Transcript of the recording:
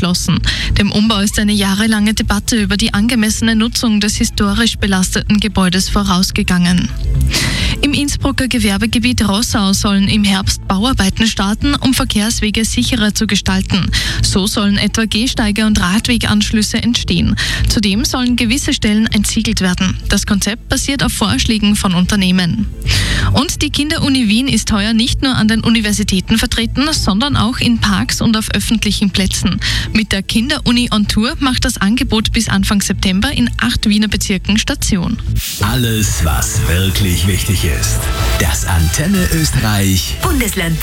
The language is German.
abgeschlossen. Dem Umbau ist eine jahrelange Debatte über die angemessene Nutzung des historisch belasteten Gebäudes vorausgegangen. Im Innsbrucker Gewerbegebiet Rossau sollen im Herbst Bauarbeiten starten, um Verkehrswege sicherer zu gestalten. So sollen etwa Gehsteige und Radweganschlüsse entstehen. Zudem sollen gewisse Stellen entsiegelt werden. Das Konzept basiert auf Vorschlägen von Unternehmen. Und die Kinderuni Wien ist heuer nicht nur an den Universitäten vertreten, sondern auch in Parks und auf öffentlichen Plätzen. Mit der Kinderuni on Tour macht das Angebot bis Anfang September in 8 Wiener Bezirken Station. Alles, was wirklich wichtig ist. Das Antenne Österreich Bundesland